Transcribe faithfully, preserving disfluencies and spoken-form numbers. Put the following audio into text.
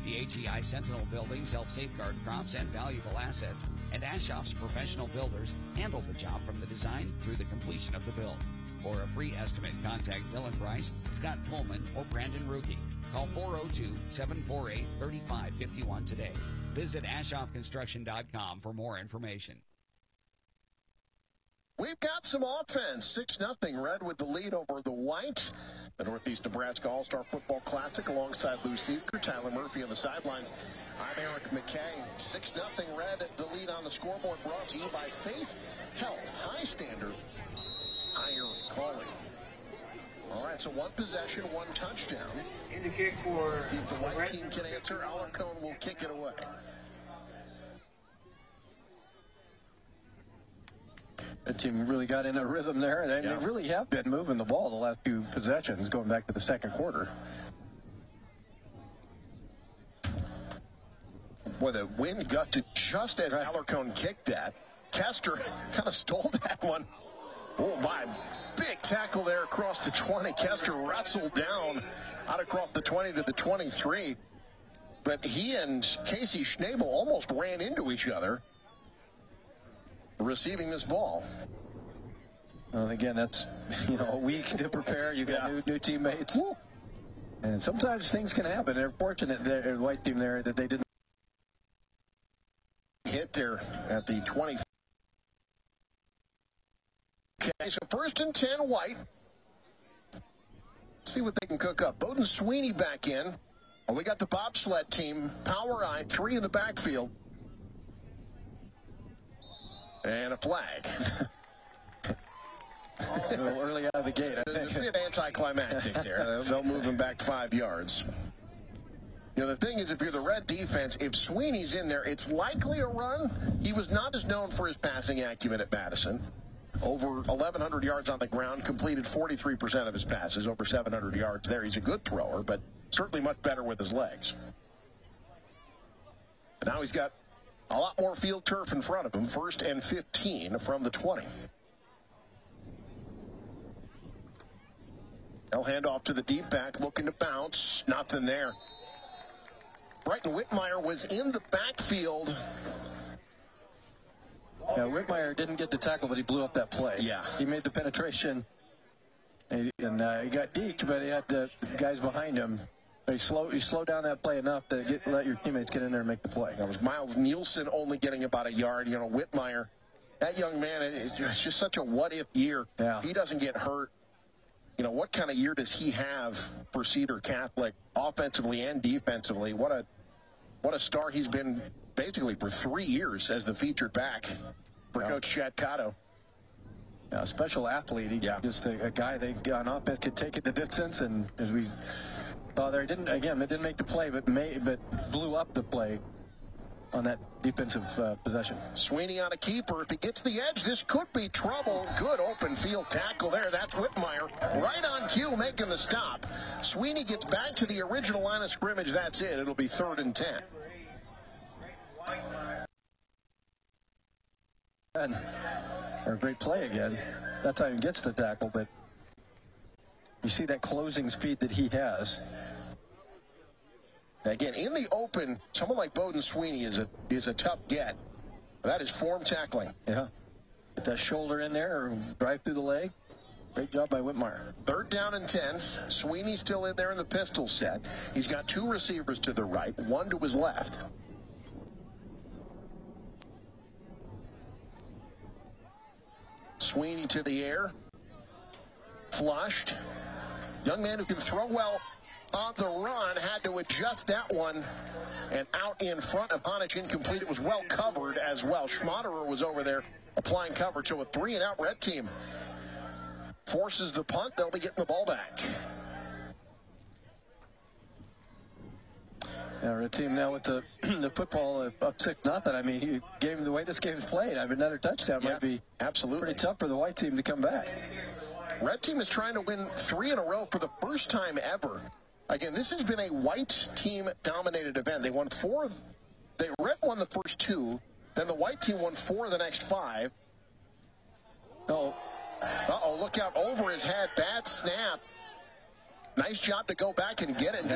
The H E I Sentinel buildings help safeguard crops and valuable assets, and Ashoff's professional builders handle the job from the design through the completion of the build. For a free estimate, contact Dylan Price, Scott Pullman, or Brandon Ruge. Call four oh two, seven four eight, three five five one today. Visit ashoff construction dot com for more information. We've got some offense. six nothing Red with the lead over the White. The Northeast Nebraska All-Star Football Classic alongside Lou Seeker, Tyler Murphy on the sidelines. I'm Eric McKay. six nothing Red, the lead on the scoreboard, brought to you by Faith Health. High standard, higher calling. All right, so one possession, one touchdown. Indicate for see if the White team can answer. Alarcon will kick it away. The team really got in a rhythm there. They, yeah. they really have been moving the ball the last few possessions, going back to the second quarter. Boy, the wind gusted just as right. Alarcon kicked that. Kester kind of stole that one. Oh, my. Big tackle there across the twenty. Kester wrestled down out across the twenty to the twenty-three. But he and Casey Schnabel almost ran into each other receiving this ball. Well, again, that's, you know, a week to prepare. You got yeah. new, new teammates. Woo. And sometimes things can happen. They're fortunate, the White team there, that they didn't hit there at the twenty. Okay, so first and ten, White. Let's see what they can cook up. Bowden Sweeney back in. Oh, we got the bobsled team. Power Eye, three in the backfield. And a flag. A little early out of the gate, I think. It's a bit anticlimactic there. They'll move him back five yards. You know, the thing is, if you're the Red defense, if Sweeney's in there, it's likely a run. He was not as known for his passing acumen at Madison. Over eleven hundred yards on the ground, completed forty-three percent of his passes, over seven hundred yards there. He's a good thrower, but certainly much better with his legs. And now he's got a lot more field turf in front of him. First and fifteen from the twenty. They'll hand off to the deep back, looking to bounce. Nothing there. Brighton Whitmire was in the backfield. Yeah, Whitmire didn't get the tackle, but he blew up that play. Yeah. He made the penetration, and, and uh, he got deked, but he had the guys behind him. He slowed, he slowed down that play enough to get, let your teammates get in there and make the play. That was Miles Nielsen only getting about a yard. You know, Whitmire, that young man, it's just such a what-if year. Yeah. If he doesn't get hurt, you know, what kind of year does he have for Cedar Catholic, offensively and defensively? What a what a star he's been basically for three years as the featured back for yeah. Coach Chad Cotto. Yeah, a special athlete. He, yeah. Just a, a guy that on offense could take it the distance, and as we saw there, didn't again, it didn't make the play, but may, but blew up the play on that defensive uh, possession. Sweeney on a keeper. If he gets the edge, this could be trouble. Good open field tackle there. That's Whitmire. Right on cue, making the stop. Sweeney gets back to the original line of scrimmage. That's it. It'll be third and ten. And a great play again. That time he gets the tackle, but you see that closing speed that he has. Again, in the open, someone like Bowden Sweeney is a is a tough get. That is form tackling. Yeah. Get that shoulder in there or drive through the leg. Great job by Whitmire. Third down and ten. Sweeney still in there in the pistol set. He's got two receivers to the right, one to his left. Sweeney to the air. Flushed. Young man who can throw well on the run, had to adjust that one, and out in front of Honich, incomplete. It was well covered as well. Schmaderer was over there applying coverage. So a three and out Red team forces the punt. They'll be getting the ball back. Yeah, Red team now with the the football up six nothing. I mean, he game the way this game is played. I mean, another touchdown yeah, might be absolutely pretty tough for the White team to come back. Red team is trying to win three in a row for the first time ever. Again, this has been a White team-dominated event. They won four. They Red won the first two. Then the White team won four of the next five. Oh, uh-oh, look out over his head. Bad snap. Nice job to go back and get it.